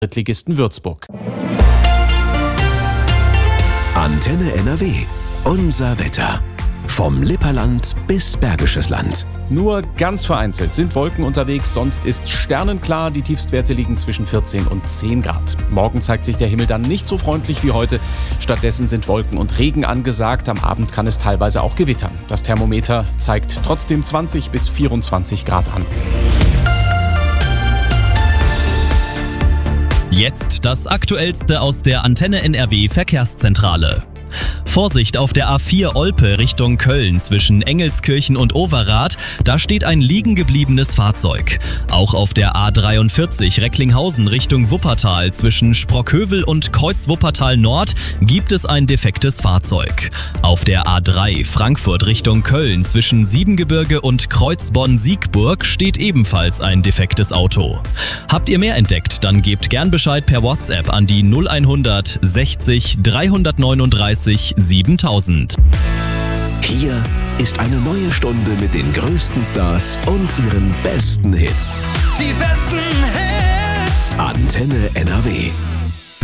Drittligisten Würzburg. Antenne NRW. Unser Wetter. Vom Lipperland bis Bergisches Land. Nur ganz vereinzelt sind Wolken unterwegs, sonst ist sternenklar. Die Tiefstwerte liegen zwischen 14 und 10 Grad. Morgen zeigt sich der Himmel dann nicht so freundlich wie heute. Stattdessen sind Wolken und Regen angesagt. Am Abend kann es teilweise auch gewittern. Das Thermometer zeigt trotzdem 20 bis 24 Grad an. Jetzt das Aktuellste aus der Antenne NRW Verkehrszentrale. Vorsicht auf der A4 Olpe Richtung Köln zwischen Engelskirchen und Overath, da steht ein liegen gebliebenes Fahrzeug. Auch auf der A43 Recklinghausen Richtung Wuppertal zwischen Sprockhövel und Kreuz Wuppertal Nord gibt es ein defektes Fahrzeug. Auf der A3 Frankfurt Richtung Köln zwischen Siebengebirge und Kreuz Bonn-Siegburg steht ebenfalls ein defektes Auto. Habt ihr mehr entdeckt, dann gebt gern Bescheid per WhatsApp an die 0100 60 339 7000. Hier ist eine neue Stunde mit den größten Stars und ihren besten Hits. Die besten Hits. Antenne NRW.